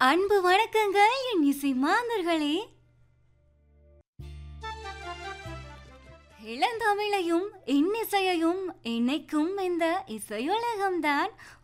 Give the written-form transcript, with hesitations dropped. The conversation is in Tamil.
அன்பு வணக்கங்கள் என் இசை மாந்தர்களே. இளந்தமிழையும் இன்னிசையையும் இணைக்கும் இந்த இசையுலகம்தான்